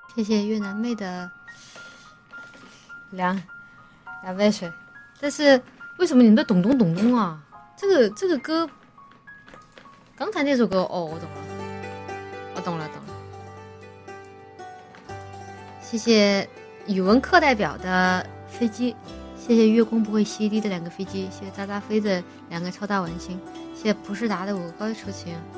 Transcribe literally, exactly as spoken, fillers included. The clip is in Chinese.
谢谢越南妹的两两杯水。但是为什么你们都咚咚咚咚啊？这个这个歌，刚才那首歌哦，我懂了，我懂了懂了。谢谢语文课代表的飞机，谢谢月宫不会吸地的两个飞机，谢谢渣渣飞的两个超大文青，谢谢蒲世达的五个高级抒情。